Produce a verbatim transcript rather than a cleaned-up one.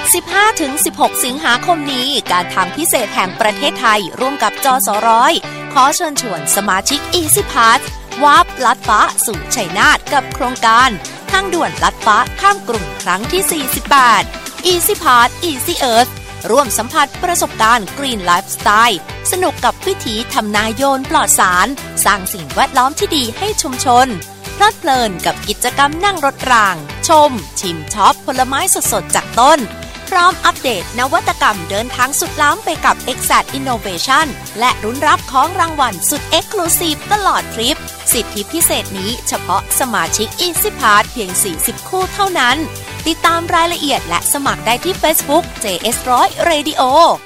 สิบห้าถึงสิบหก สิงหาคมนี้การทางพิเศษแห่งประเทศไทยร่วมกับจสร้อยขอเชิญชวนสมาชิก Easy Pass วาร์ปลัดฟ้าสู่ชัยนาทกับโครงการทางด่วนลัดฟ้าข้ามกรุงครั้งที่ สี่สิบแปด Easy Pass Easy Earth ร่วมสัมผัสประสบการณ์ Green Lifestyle สนุกกับวิถีทำนาโยนปลอดสารสร้างสิ่งแวดล้อมที่ดีให้ชุมชนเพลิดเพลินกับกิจกรรมนั่งรถรางชมชิมช็อปผลไม้สดๆจากต้นพร้อมอัปเดตนวัตกรรมเดินทางสุดล้ำไปกับ Exact Innovation และรุ้นรับของรางวัลสุด Exclusive ตลอดทริปสิทธิพิเศษนี้เฉพาะสมาชิก Easy Pass เพียง สี่สิบ คู่เท่านั้นติดตามรายละเอียดและสมัครได้ที่ Facebook เจ เอส หนึ่งร้อย Radio